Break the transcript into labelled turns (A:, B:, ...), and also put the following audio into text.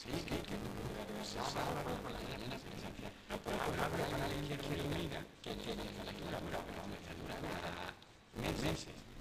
A: Sí, que se sábado por la mañana presencial. Probable para alguien que quiere unir, que tiene la lectura, pero vamos, que dura meses.